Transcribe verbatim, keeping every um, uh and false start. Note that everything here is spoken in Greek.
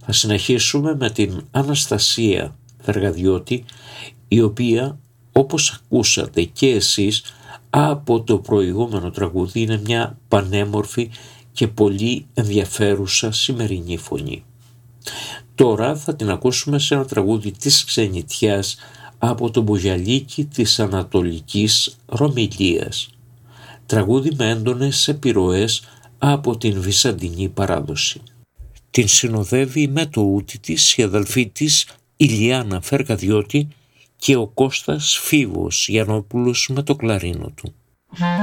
Θα συνεχίσουμε με την Αναστασία Βεργαδιώτη, η οποία, όπως ακούσατε και εσείς από το προηγούμενο τραγούδι, είναι μια πανέμορφη και πολύ ενδιαφέρουσα σημερινή φωνή. Τώρα θα την ακούσουμε σε ένα τραγούδι της ξενιτιάς από το Μπογιαλίκι της Ανατολικής Ρωμιλίας. Τραγούδι με έντονες επιρροές από την βυζαντινή παράδοση. Την συνοδεύει με το ούτι της η αδελφή της Ηλιάνα Βεργαδιώτη και ο Κώστας Φίβος Γιαννόπουλος με το κλαρίνο του.